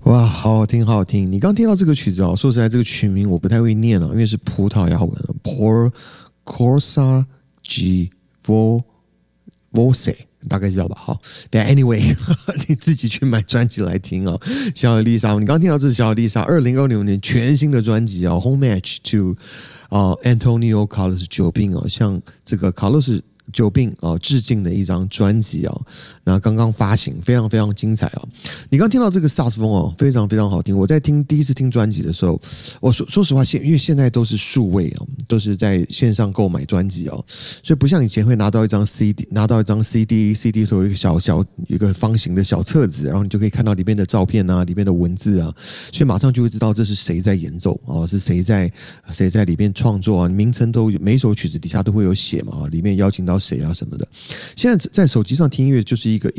哇，好好听，好好听！你刚听到这个曲子哦，说实在，这个曲名我不太会念了，因为是葡萄牙文 ，Por Corsa G Voce，大概知道吧？好，但 anyway， 你自己去买专辑来听哦。小野丽莎，你刚听到这是小野丽莎2026年全新的专辑哦，Homage to Antonio Carlos Jobim 哦，向这个卡洛斯。久病致敬的一张专辑啊，那刚刚发行，非常非常精彩啊！你刚听到这个萨克斯风哦，非常非常好听。我在第一次听专辑的时候，我说实话，因为现在都是数位啊，都是在线上购买专辑哦，所以不像以前会拿到一张 CD 头有一个一个方形的小册子，然后你就可以看到里面的照片啊，里面的文字啊，所以马上就会知道这是谁在演奏啊，是谁在里面创作啊，名称都有，每一首曲子底下都会有写嘛，里面邀请到谁啊什么的。现在在手机上听音乐就是一个